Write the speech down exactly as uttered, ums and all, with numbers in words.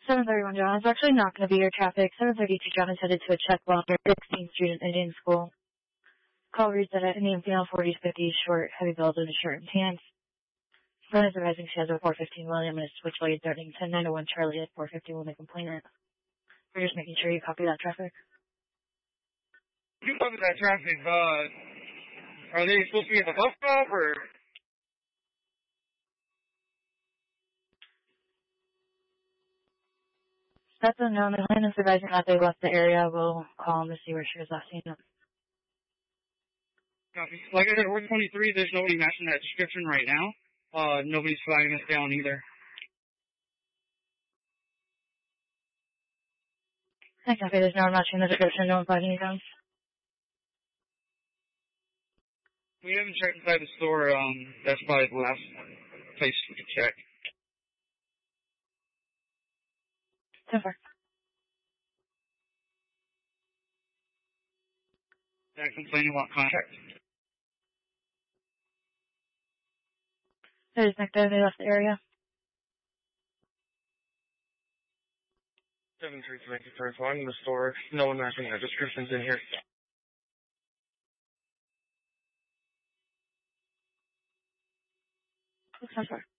seven thirty-one John. It's actually not going to be your traffic. seven thirty-two John is headed to a check block near sixteenth Street at Indian School. Call reads that an Indian female, forties, fifties, short, heavy build in a shirt and pants. Phone is advising she has a four fifteen William and is switchblade starting ten nine oh one Charlie at four fifty will make complainant. We're just making sure you copy that traffic. You copy that traffic, uh, are they supposed to be at the bus stop, or? That's unknown. The client is advising that they left the area. We'll call them to see where she was last seen. Copy. Like I said, we're twenty-three, there's nobody matching that description right now. Uh, nobody's flagging us down either. I copy. There's no one matching the description. No one flagging you down. We haven't checked inside the store. Um, that's probably the last place we could check. ten four. That complaining about contact. There's next day they left the area. seven three three three four, I'm in the store. No one matching that description's in here. ten four.